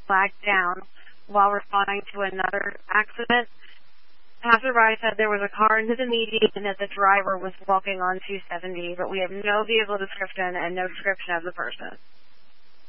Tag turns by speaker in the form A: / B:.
A: flagged down while responding to another accident. Passerby said there was a car into the median and that the driver was walking on 270, but we have no vehicle description and no description of the person.